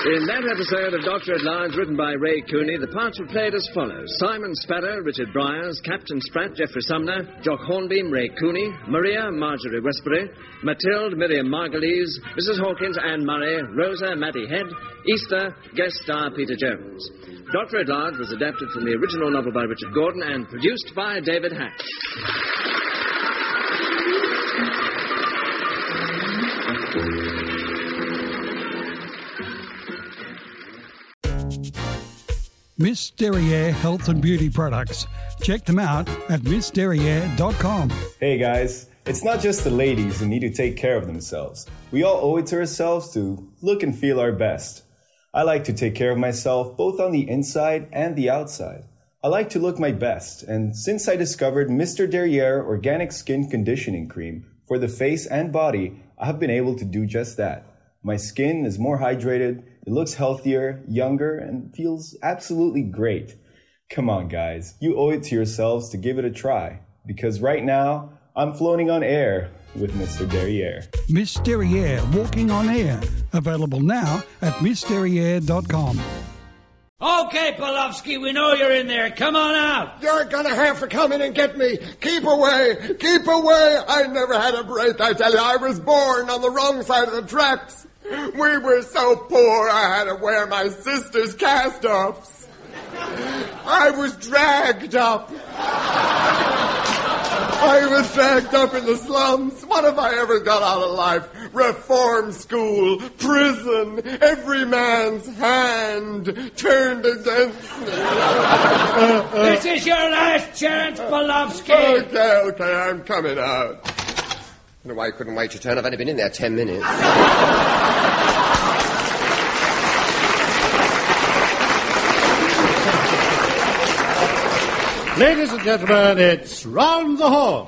In that episode of Dr. at Large, written by Ray Cooney, the parts were played as follows. Simon Sparrow, Richard Bryars, Captain Spratt, Geoffrey Sumner, Jock Hornbeam, Ray Cooney, Maria, Marjorie Westbury, Matilde, Miriam Margolyes, Mrs. Hawkins, Anne Murray, Rosa, Mattie Head, Easter, guest star Peter Jones. Dr. at Large was adapted from the original novel by Richard Gordon and produced by David Hatch. Miss Derriere Health and Beauty Products. Check them out at missderriere.com. Hey guys, it's not just the ladies who need to take care of themselves. We all owe it to ourselves to look and feel our best. I like to take care of myself both on the inside and the outside. I like to look my best, and since I discovered Mr. Derriere Organic Skin Conditioning Cream for the face and body, I have been able to do just that. My skin is more hydrated, it looks healthier, younger, and feels absolutely great. Come on, guys. You owe it to yourselves to give it a try. Because right now, I'm floating on air with Mr. Derriere. Miss Derriere Walking on Air. Available now at missderriere.com. Okay, Polofsky, we know you're in there. Come on out. You're gonna have to come in and get me. Keep away. Keep away. I never had a break, I tell you. I was born on the wrong side of the tracks. We were so poor I had to wear my sister's cast-offs. I was dragged up. I was dragged up in the slums. What have I ever got out of life? Reform school, prison, every man's hand turned against me. This is your last chance, Polofsky. Okay, I'm coming out. I don't know why you couldn't wait your turn. I've only been in there 10 minutes. Ladies and gentlemen, it's Round the Horn.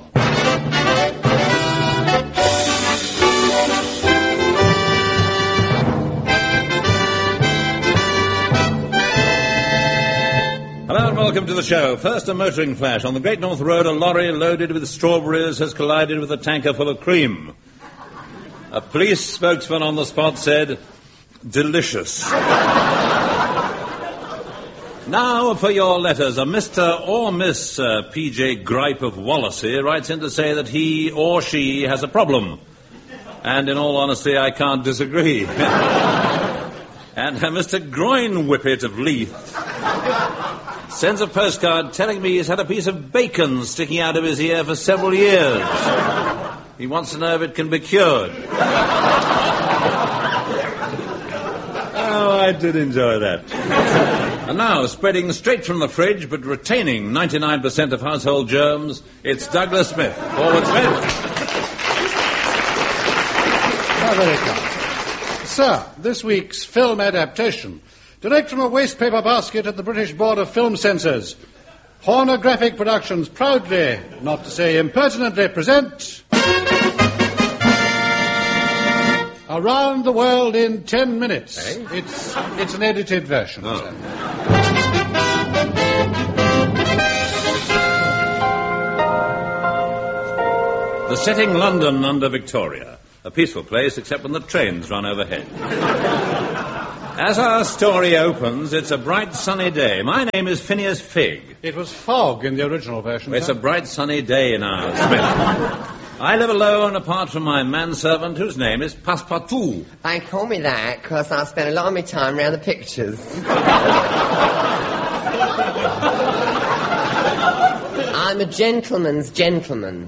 Hello and welcome to the show. First, a motoring flash. On the Great North Road, a lorry loaded with strawberries has collided with a tanker full of cream. A police spokesman on the spot said, delicious. Now for your letters. A Mr. or Miss P.J. Gripe of Wallasey writes in to say that he or she has a problem. And in all honesty, I can't disagree. And Mr. Groin Whippet of Leith sends a postcard telling me he's had a piece of bacon sticking out of his ear for several years. He wants to know if it can be cured. Oh, I did enjoy that. And now, spreading straight from the fridge, but retaining 99% of household germs, it's Douglas Smith. Forward, Smith. How very kind. Sir, this week's film adaptation, direct from a waste paper basket at the British Board of Film Censors, Pornographic Productions proudly, not to say impertinently, present Around the World in 10 Minutes. Eh? It's an edited version. Oh. Sir. The setting London under Victoria. A peaceful place except when the trains run overhead. As our story opens, it's a bright sunny day. My name is Phineas Figg. It was fog in the original version. It's sir. a bright sunny day now, Smith. I live alone apart from my manservant whose name is Passepartout. They call me that because I spend a lot of my time around the pictures. I'm a gentleman's gentleman.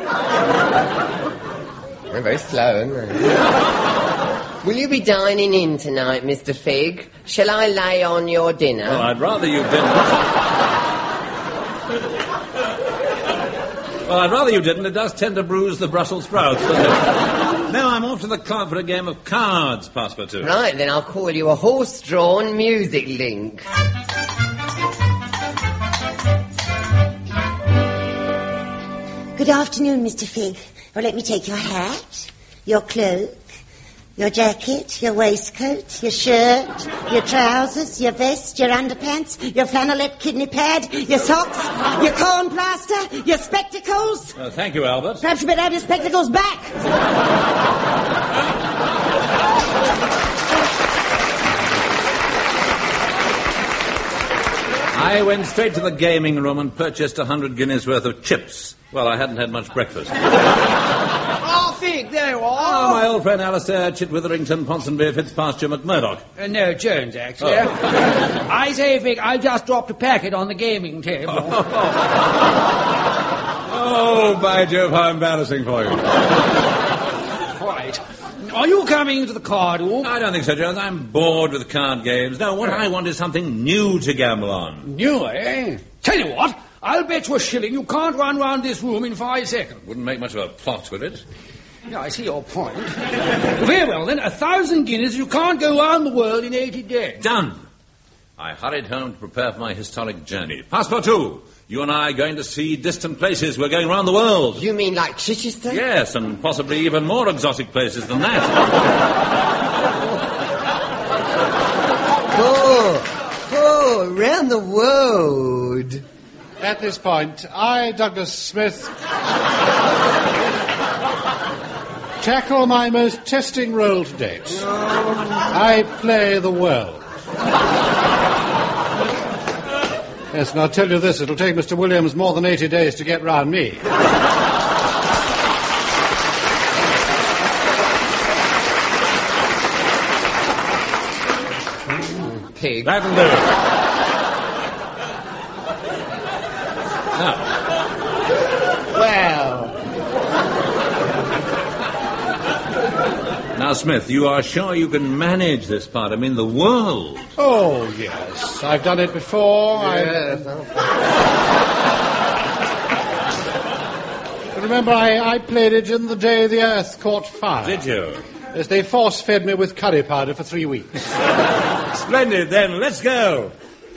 I'm very slow, aren't I? Will you be dining in tonight, Mr. Figg? Shall I lay on your dinner? Well, I'd rather you didn't. Well, I'd rather you didn't. It does tend to bruise the Brussels sprouts, doesn't it? Now I'm off to the club for a game of cards, Passepartout. Right, then I'll call you a horse-drawn music link. Good afternoon, Mr. Figg. Well, let me take your hat, your cloak, your jacket, your waistcoat, your shirt, your trousers, your vest, your underpants, your flannelette kidney pad, your socks, your corn plaster, your spectacles. Thank you, Albert. Perhaps you better have your spectacles back. I went straight to the gaming room and purchased 100 guineas worth of chips. Well, I hadn't had much breakfast. Oh, Fig, there you are. Oh, my old friend Alistair, Chit Witherington, Ponsonby, Fitzpasture, McMurdoch. No, Jones, actually. I say, Fig, I just dropped a packet on the gaming table. Oh, by Jove, how embarrassing for you. Quite. Are you coming to the card hall? I don't think so, Jones. I'm bored with card games. No, what I want is something new to gamble on. New, eh? Tell you what, I'll bet you a shilling you can't run round this room in 5 seconds. Wouldn't make much of a plot, would it? Yeah, I see your point. Very well, then, 1,000 guineas you can't go round the world in 80 days. Done. I hurried home to prepare for my historic journey. Passepartout, you and I are going to see distant places. We're going round the world. You mean like Chichester? Yes, and possibly even more exotic places than that. Oh, around the world. At this point, I, Douglas Smith, tackle my most testing role to date. I play the world. Yes, and I'll tell you this, it'll take Mr. Williams more than 80 days to get round me. Pig. That'll do. Now, Well, now, Smith, you are sure you can manage this part? I mean, the world. Oh, yes, I've done it before. Remember, I played it in the day the earth caught fire. Did you? As they force-fed me with curry powder for 3 weeks. Splendid, then. Let's go.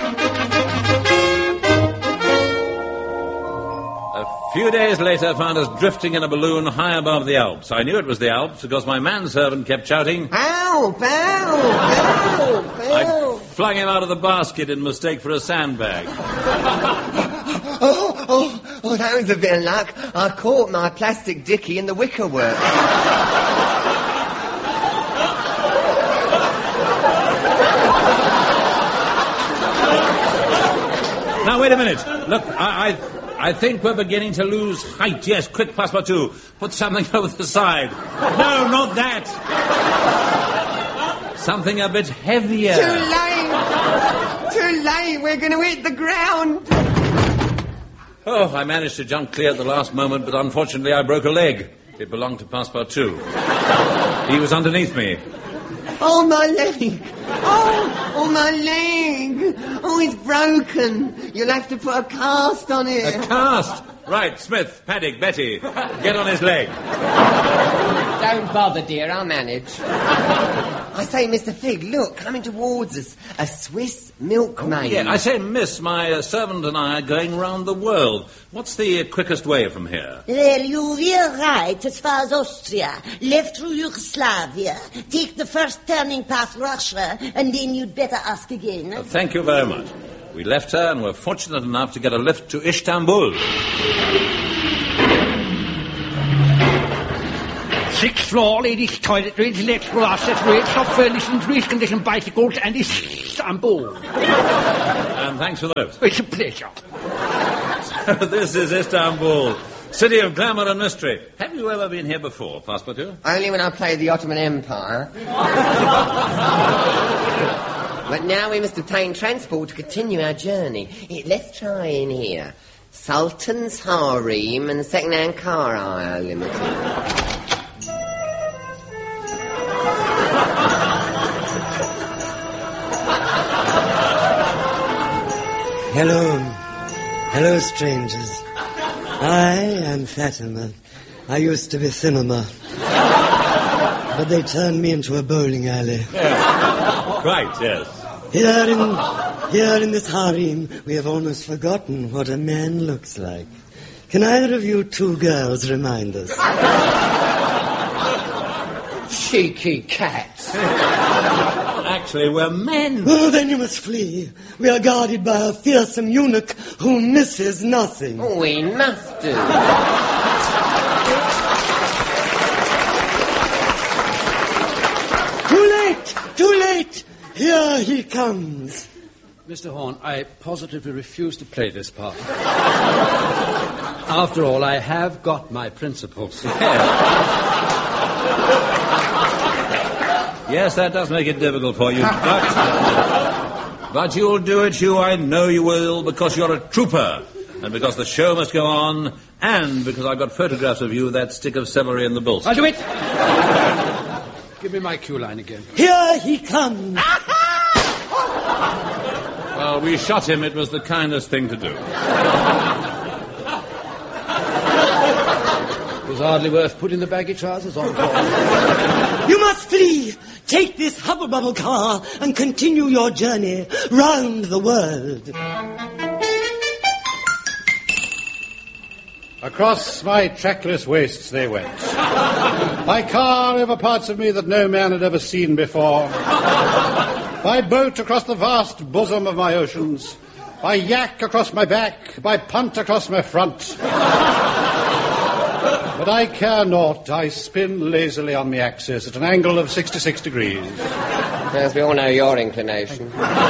A few days later found us drifting in a balloon high above the Alps. I knew it was the Alps because my manservant kept shouting, Bow, bow, bow, I bow. flung him out of the basket in mistake for a sandbag. Oh, that was a bit of luck. I caught my plastic dickie in the wicker work. Now, wait a minute. Look, I think we're beginning to lose height. Yes, quick, Passepartout. Put something over the side. No, not that. Something a bit heavier. Too late. We're going to hit the ground. Oh, I managed to jump clear at the last moment, but unfortunately I broke a leg. It belonged to Passepartout. He was underneath me. Oh, my leg. Oh, my leg. Oh, it's broken. You'll have to put a cast on it. A cast? Right, Smith, Paddock, Betty, get on his leg. Don't bother, dear. I'll manage. I say, Mr. Fig, look, coming towards us. A Swiss milkmaid. Yeah, I say, miss, my servant and I are going round the world. What's the quickest way from here? Well, you veer right as far as Austria, left through Yugoslavia, take the first turning past Russia, and then you'd better ask again. Thank you very much. We left her and were fortunate enough to get a lift to Istanbul. 6th floor, ladies' toiletries, electrical accessories, soft furnishings, reconditioned bicycles, and Istanbul. And thanks for those. It's a pleasure. This is Istanbul, city of glamour and mystery. Have you ever been here before, Passepartout? Only when I played the Ottoman Empire. But now we must obtain transport to continue our journey. Let's try in here. Sultan's Harem and Second-Hand Car Hire Limited. Hello, strangers. I am Fatima. I used to be Cinema. But they turned me into a bowling alley. Yeah. Right, yes. Here in this harem, we have almost forgotten what a man looks like. Can either of you two girls remind us? Cheeky cats. Actually, we're men. Oh, then you must flee. We are guarded by a fearsome eunuch who misses nothing. We must do. Too late! Here he comes. Mr. Horn, I positively refuse to play this part. After all, I have got my principles. Yes, that does make it difficult for you, but you'll do it, Hugh. I know you will, because you're a trooper, and because the show must go on, and because I've got photographs of you with that stick of celery in the bills. I'll do it. Give me my cue line again. Here he comes. Well, we shot him. It was the kindest thing to do. It was hardly worth putting the baggy trousers on. You must flee. Take this hubble-bubble car and continue your journey round the world. Across my trackless wastes they went. By car over parts of me that no man had ever seen before. By boat across the vast bosom of my oceans. By yak across my back. By punt across my front. But I care not. I spin lazily on the axis at an angle of 66 degrees. As we all know your inclination.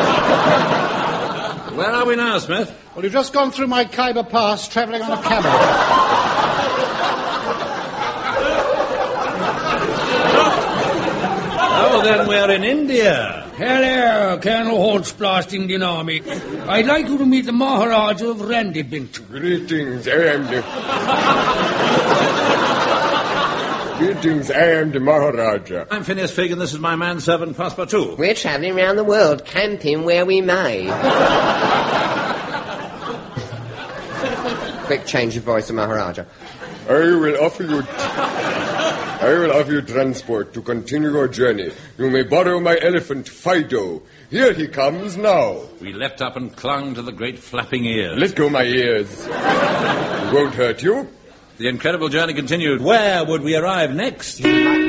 Where are we now, Smith? Well, you've just gone through my Khyber Pass travelling on a camel. Oh, then we're in India. Hello, Colonel Hornsplast, Indian Army. I'd like you to meet the Maharaja of Randybint. Greetings, Greetings, I am the Maharaja. I'm Phineas Figg, and this is my manservant, Passepartout. We're travelling around the world, camping where we may. Quick change of voice to Maharaja. I will offer you transport to continue your journey. You may borrow my elephant, Fido. Here he comes now. We leapt up and clung to the great flapping ears. Let go my ears. It won't hurt you. The incredible journey continued. Where would we arrive next?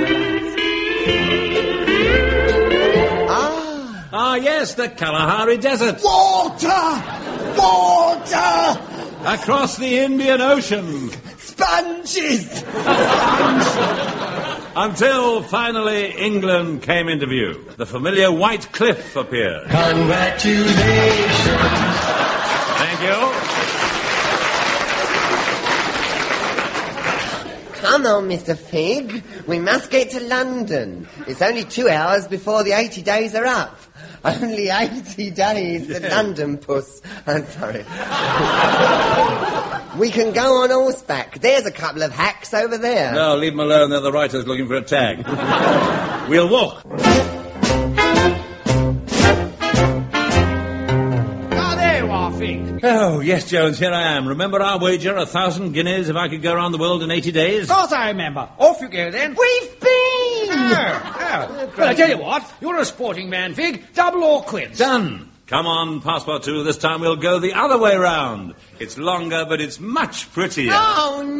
Ah, yes, the Kalahari Desert. Water! Water! Across the Indian Ocean. Sponges! Until finally England came into view. The familiar white cliff appeared. Congratulations! Thank you. Come on, Mr. Figg. We must get to London. It's only 2 hours before the 80 days are up. Only 80 days, the London puss. I'm sorry. We can go on horseback. There's a couple of hacks over there. No, leave them alone. They're the writers looking for a tag. We'll walk. Oh, yes, Jones, here I am. Remember our wager, 1,000 guineas if I could go around the world in 80 days? Of course I remember. Off you go, then. We've been! Oh. Well, I tell you what. You're a sporting man, Figg. Double or quits. Done. Come on, Passepartout. This time we'll go the other way round. It's longer, but it's much prettier. Oh,